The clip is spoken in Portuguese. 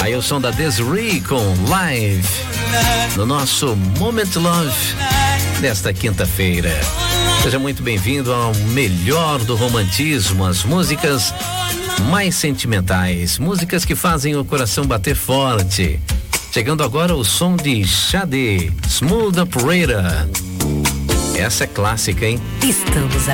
Aí o som da Desiree com Live no nosso Moment Love desta quinta-feira. Seja muito bem-vindo ao melhor do romantismo, as músicas mais sentimentais, músicas que fazem o coração bater forte. Chegando agora o som de Xadê, Smooth Operator. Essa é clássica, hein? Estamos